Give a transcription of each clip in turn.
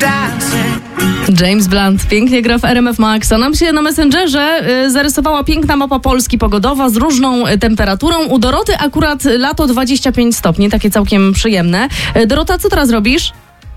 James Blunt pięknie gra w RMF Max, a nam się na Messengerze zarysowała piękna mapa Polski pogodowa z różną temperaturą. U Doroty akurat lato 25 stopni, takie całkiem przyjemne. Dorota, co teraz robisz?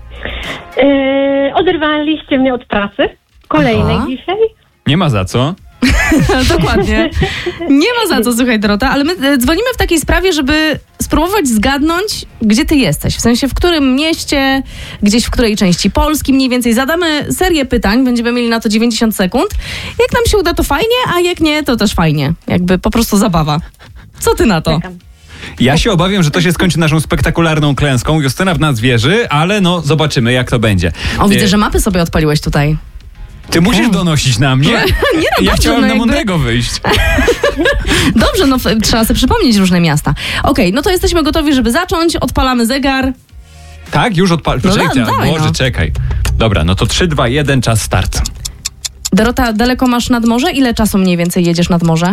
Oderwaliście mnie od pracy. Kolejnej dzisiaj. Nie ma za co. Dokładnie. Nie ma za co, słuchaj Dorota, ale my dzwonimy w takiej sprawie, żeby spróbować zgadnąć, gdzie ty jesteś. W sensie, w którym mieście, gdzieś w której części Polski mniej więcej. Zadamy serię pytań, będziemy mieli na to 90 sekund. Jak nam się uda, to fajnie, a jak nie, to też fajnie. Jakby po prostu zabawa. Co ty na to? Czekam. Ja się obawiam, że to się skończy naszą spektakularną klęską. Justyna w nas wierzy, ale no zobaczymy, jak to będzie. O, widzę, że mapy sobie odpaliłeś tutaj. Ty musisz donosić na mnie? Nie, no Ja dobrze, chciałem no na jakby- mądrego wyjść. Dobrze, no trzeba sobie przypomnieć różne miasta. Okej, no to jesteśmy gotowi, żeby zacząć. Odpalamy zegar. Tak? Już Poczekajcie, dawaj, Boże, no. czekaj. Dobra, no to 3, 2, 1, czas start. Dorota, daleko masz nad morze? Ile czasu mniej więcej jedziesz nad morze?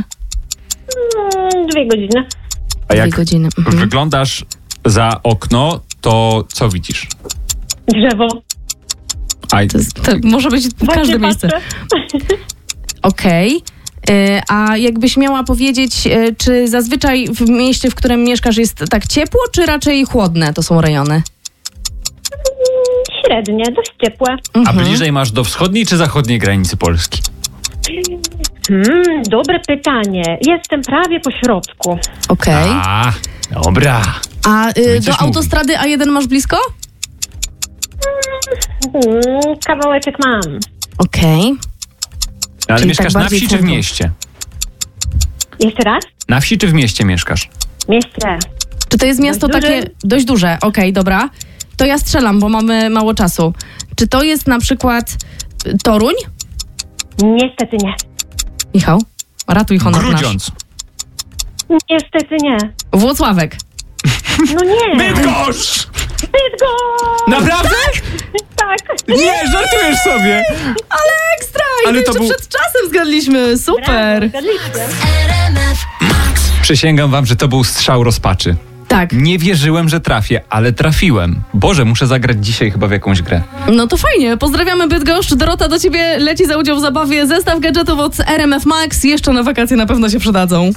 2 godziny. A jak 2 godziny. Mhm. wyglądasz za okno, to co widzisz? Drzewo. To może być Właśnie każde miejsce. patrzę. Okej. A jakbyś miała powiedzieć, czy zazwyczaj w mieście, w którym mieszkasz, jest tak ciepło, czy raczej chłodne to są rejony? Średnie, dość ciepłe. A bliżej masz do wschodniej czy zachodniej granicy Polski? Dobre pytanie. Jestem prawie po środku. Okej. A, dobra. A coś do mówi. autostrady A1 masz blisko? Kawałeczek mam. Okej. Ale Czyli mieszkasz tak na bardziej wsi czy w centrum. mieście? Jeszcze raz? Na wsi czy w mieście mieszkasz? Mieście. Czy to jest miasto Dość takie duże. dość duże? Okej, dobra. To ja strzelam, bo mamy mało czasu. Czy to jest na przykład Toruń? Niestety nie. Michał, ratuj honor nasz. Grudziądz. Niestety nie. Włocławek. No nie. Bydgoszcz! Bydgoszcz! Naprawdę? Tak. Nie, żartujesz sobie! Ale ekstra! I Ale to to jeszcze był- przed czasem zgadliśmy. Super. Brawo, zgadliście. Przysięgam wam, że to był strzał rozpaczy. Tak. Nie wierzyłem, że trafię, ale trafiłem. Boże, muszę zagrać dzisiaj chyba w jakąś grę. No to fajnie. Pozdrawiamy Bydgoszcz. Dorota, do ciebie leci za udział w zabawie zestaw gadżetów od RMF Max. Jeszcze na wakacje na pewno się przydadzą.